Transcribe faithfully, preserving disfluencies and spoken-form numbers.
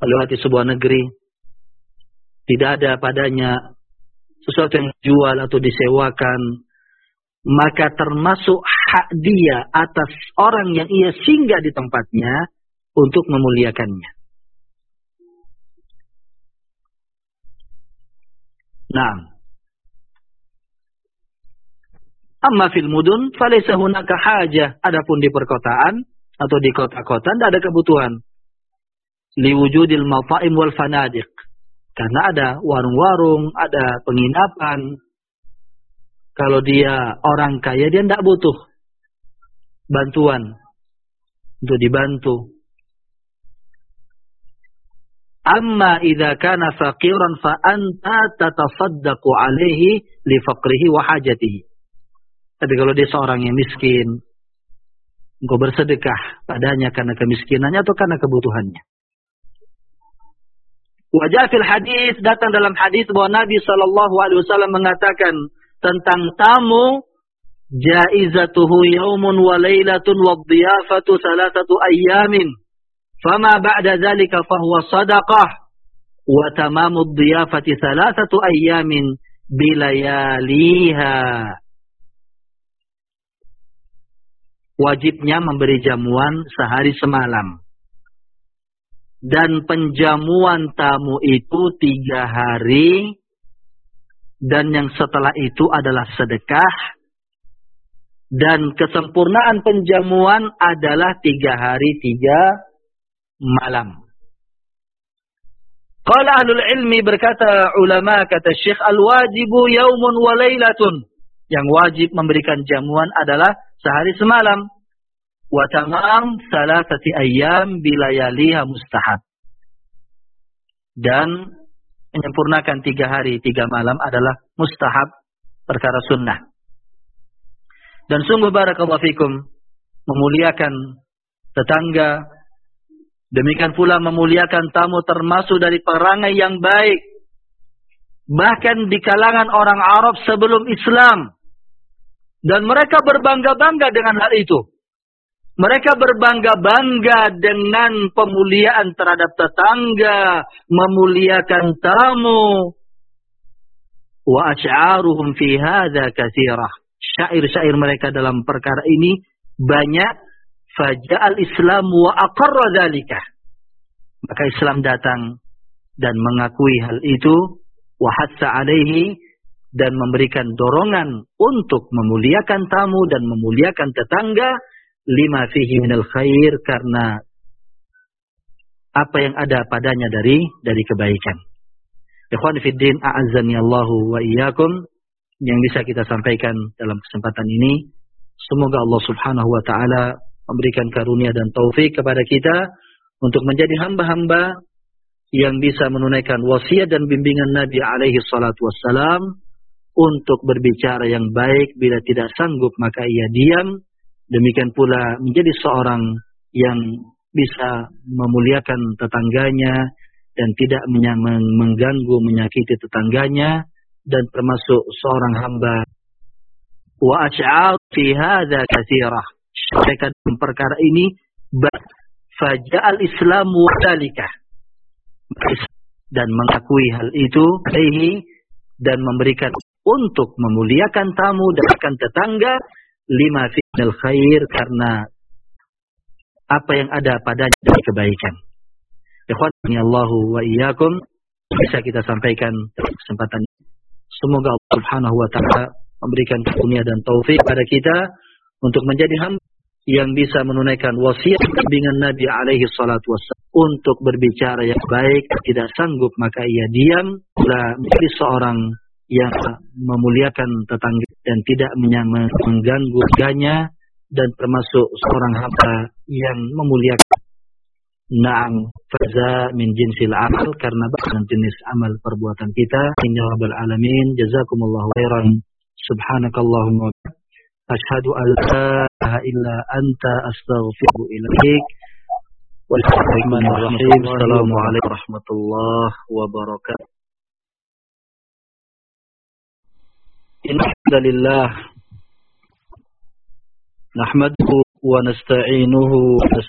melewati sebuah negeri, tidak ada padanya sesuatu yang dijual atau disewakan, maka termasuk hak dia atas orang yang ia singgah di tempatnya untuk memuliakannya. Nah, amma fil mudun falaysa hunaka hajah. Adapun di perkotaan atau di kota-kota tidak ada kebutuhan. Liwujudil mataim wal fanadiq. Karena ada warung-warung, ada penginapan. Kalau dia orang kaya, dia tidak butuh bantuan untuk dibantu. Amma idza kana faqiran fa anta tatasaddaqu alaihi li faqrihi wa hajatihi. Tapi kalau dia seorang yang miskin, engkau bersedekah padanya karena kemiskinannya atau karena kebutuhannya. Wajah fil hadis, datang dalam hadis bahwa Nabi sallallahu alaihi wasallam mengatakan tentang tamu, jaizatuhu yaumun wa lailatun wa dhiyafatu salasatu ayyamin. Fama ba'da dzalika fahuwa shadaqah wa tamamu dhiyafati salasatu ayyamin bilayaliha. Wajibnya memberi jamuan sehari semalam. Dan penjamuan tamu itu tiga hari. Dan yang setelah itu adalah sedekah. Dan kesempurnaan penjamuan adalah tiga hari, tiga malam. Qala ahlul ilmi, berkata ulama, kata Syekh, al-wajibu yaumun wa lailatun. Yang wajib memberikan jamuan adalah sehari semalam. Wa tamam salasati ayyam bilayaliha mustahab. Dan menyempurnakan tiga hari, tiga malam adalah mustahab, perkara sunnah. Dan sungguh barakallahu fikum, memuliakan tetangga, demikian pula memuliakan tamu termasuk dari perangai yang baik. Bahkan di kalangan orang Arab sebelum Islam. Dan mereka berbangga-bangga dengan hal itu. Mereka berbangga-bangga dengan pemuliaan terhadap tetangga, memuliakan tamu. Wa asy'aruhum fi hadza katsirah. Syair-syair mereka dalam perkara ini banyak. Faja'al Islam wa aqarra dzalika. Maka Islam datang dan mengakui hal itu, wa hassa alaihi, dan memberikan dorongan untuk memuliakan tamu dan memuliakan tetangga. Lima fihi minal khair, karena apa yang ada padanya dari dari kebaikan. Ikhwan fiddin, a'azzani Allahu wa iyyakum, yang bisa kita sampaikan dalam kesempatan ini, semoga Allah Subhanahu wa taala memberikan karunia dan taufik kepada kita untuk menjadi hamba-hamba yang bisa menunaikan wasiat dan bimbingan Nabi alaihi salatu wassalam untuk berbicara yang baik, bila tidak sanggup maka ia diam. Demikian pula menjadi seorang yang bisa memuliakan tetangganya dan tidak mengganggu, menyakiti tetangganya, dan termasuk seorang hamba. Wa asy'ar fi hadza katsirah. Mereka dalam perkara ini faja'al Islam wa dzalika. Dan mengakui hal itu dan memberikan untuk memuliakan tamu dan tetangga. Lima fi'il khair, karena apa yang ada pada dari kebaikan. Ikhwani Allahu wa iyyakum, bisa kita sampaikan dalam kesempatan ini. Semoga Allah Subhanahu wa taala memberikan karunia dan taufik pada kita untuk menjadi hamba yang bisa menunaikan wasiat bimbingan Nabi alaihi salatu wassalam untuk berbicara yang baik, tidak sanggup maka ia diam, menjadi seorang yang memuliakan tetangga dan tidak mengganggu ganya, dan termasuk seorang hamba yang memuliakan. Na'am, faza min jinsil amal, karena bagian jenis amal perbuatan kita. Inna rabbal alamin, jazakumullahu khairan, subhanakallahumma asyhadu an la ilaha illa anta, astaghfiru ilaik. Bismillahirrahmanirrahim. Assalamualaikum warahmatullahi wabarakatuh. Alhamdulillah, nahmaduhu wa nasta'inuhu